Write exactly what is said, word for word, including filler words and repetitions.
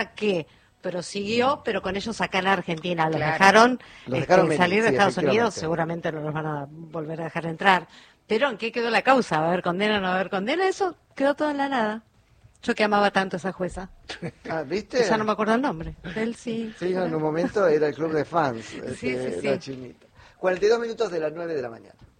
que prosiguió, pero con ellos acá en Argentina. Los Claro. dejaron, Los este, dejaron venir, salir de sí, Estados Unidos, efectivamente. seguramente no los van a volver a dejar entrar. Pero ¿en qué quedó la causa? ¿Va a haber condena o no va a haber condena? Eso quedó todo en la nada. Yo que amaba tanto a esa jueza. Ah, ¿viste? Ya no me acuerdo el nombre. Él sí. Sí, no, en un momento era el club de fans, Sí, este, sí, sí. la chinita. cuarenta y dos minutos de las nueve de la mañana.